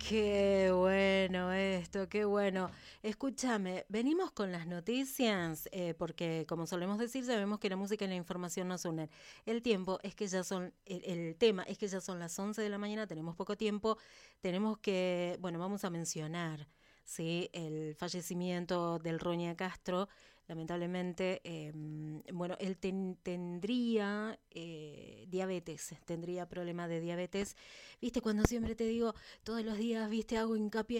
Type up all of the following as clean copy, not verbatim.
Qué bueno esto, qué bueno. Escúchame, venimos con las noticias, porque como solemos decir, sabemos que la música y la información nos unen. El tema es que ya son las 11 de la mañana, tenemos poco tiempo, tenemos que, bueno, vamos a mencionar, ¿sí? El fallecimiento del Roña Castro. Lamentablemente, bueno, él tendría diabetes, tendría problema de diabetes. Viste, cuando siempre te digo, todos los días, viste, hago hincapié,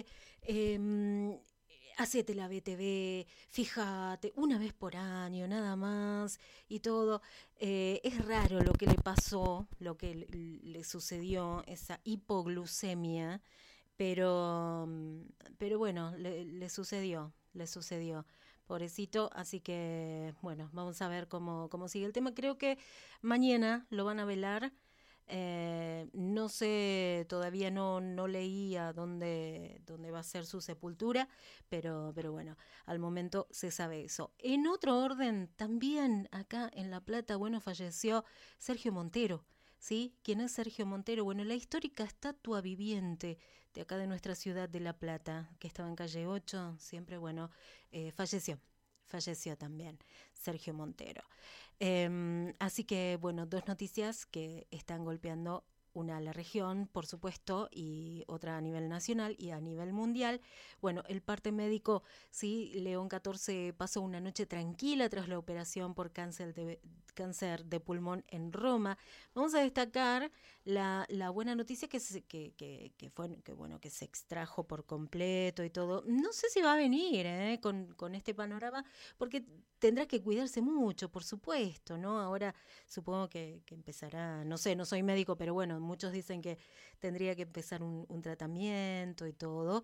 hacete la BTV, fíjate, una vez por año, nada más, y todo. Es raro lo que le pasó, lo que le sucedió, esa hipoglucemia, pero, pero bueno, le sucedió, le sucedió. Pobrecito, así que bueno, vamos a ver cómo sigue el tema. Creo que mañana lo van a velar. No sé, todavía no leía dónde va a ser su sepultura, pero bueno, al momento se sabe eso. En otro orden, también acá en La Plata, bueno, falleció Sergio Montero. ¿Sí? ¿Quién es Sergio Montero? Bueno, la histórica estatua viviente de acá de nuestra ciudad de La Plata, que estaba en calle 8, siempre, bueno, falleció también Sergio Montero. Así que, bueno, dos noticias que están golpeando, una a la región, por supuesto, y otra a nivel nacional y a nivel mundial. Bueno, el parte médico, sí, León 14 pasó una noche tranquila tras la operación por cáncer de pulmón en Roma. Vamos a destacar la buena noticia que se extrajo por completo y todo. No sé si va a venir con este panorama, porque tendrá que cuidarse mucho, por supuesto, ¿no? Ahora supongo que empezará, no sé, no soy médico, pero bueno, muchos dicen que tendría que empezar un tratamiento y todo.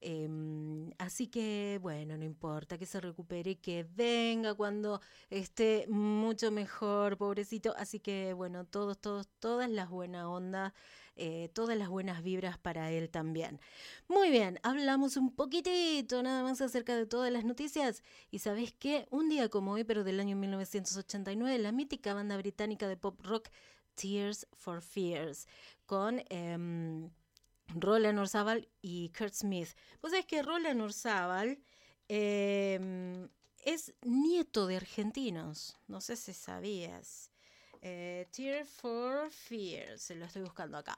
Así que, bueno, no importa que se recupere y que venga cuando esté mucho mejor, pobrecito. Así que, bueno, todas las buenas ondas, todas las buenas vibras para él también. Muy bien, hablamos un poquitito nada más acerca de todas las noticias. Y ¿sabés qué? Un día como hoy, pero del año 1989, la mítica banda británica de pop rock Tears for Fears, con Roland Orzabal y Kurt Smith. Vos sabés que Roland Orzabal es nieto de argentinos, no sé si sabías. Tears for Fears, lo estoy buscando acá.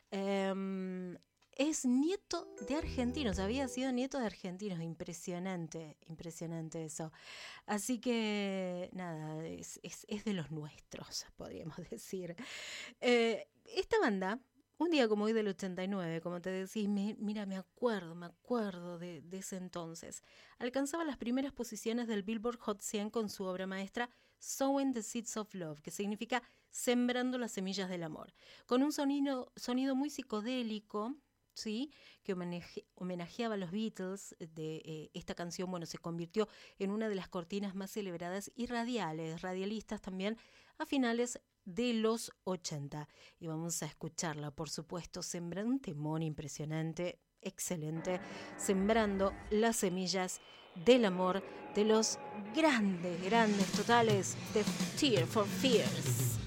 Es nieto de argentinos, había sido nieto de argentinos, impresionante eso. Así que nada, es de los nuestros, podríamos decir. Esta banda, un día como hoy del 89, como te decís, mira, me acuerdo de ese entonces. Alcanzaba las primeras posiciones del Billboard Hot 100 con su obra maestra Sowing the Seeds of Love, que significa sembrando las semillas del amor, con un sonido muy psicodélico, ¿sí? Que homenajeaba a los Beatles. Esta canción, bueno, se convirtió en una de las cortinas más celebradas y radialistas también, a finales de los 80. Y vamos a escucharla, por supuesto, sembrando un temón impresionante, excelente, sembrando las semillas del amor de los grandes totales de Tears for Fears.